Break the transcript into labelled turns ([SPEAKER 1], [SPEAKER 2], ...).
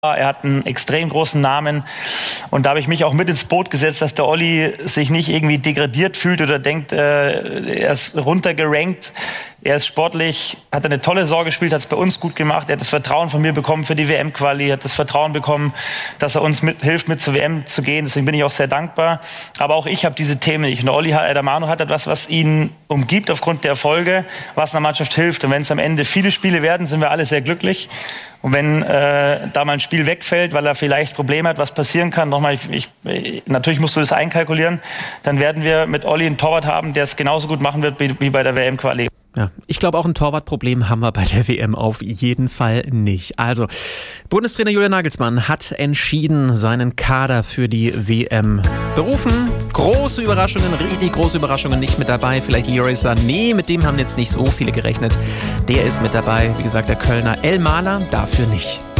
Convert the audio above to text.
[SPEAKER 1] Er hat einen extrem großen Namen und da habe ich mich auch mit ins Boot gesetzt, dass der Olli sich nicht irgendwie degradiert fühlt oder denkt, er ist runtergerankt. Er ist sportlich, hat eine tolle Saison gespielt, hat es bei uns gut gemacht. Er hat das Vertrauen von mir bekommen für die WM-Quali, hat das Vertrauen bekommen, dass er uns hilft, mit zur WM zu gehen. Deswegen bin ich auch sehr dankbar. Aber auch ich habe diese Themen nicht. Und der Manu hat etwas, was ihn umgibt aufgrund der Erfolge, was einer Mannschaft hilft. Und wenn es am Ende viele Spiele werden, sind wir alle sehr glücklich. Und wenn da mal ein Spiel wegfällt, weil er vielleicht Probleme hat, was passieren kann, nochmal, natürlich musst du das einkalkulieren, dann werden wir mit Olli einen Torwart haben, der es genauso gut machen wird wie bei der WM-Quali.
[SPEAKER 2] Ja, ich glaube, auch ein Torwartproblem haben wir bei der WM auf jeden Fall nicht. Also, Bundestrainer Julian Nagelsmann hat entschieden, seinen Kader für die WM berufen. Große Überraschungen, richtig große Überraschungen nicht mit dabei. Vielleicht Leroy Sané, mit dem haben jetzt nicht so viele gerechnet. Der ist mit dabei. Wie gesagt, der Kölner El Maler dafür nicht.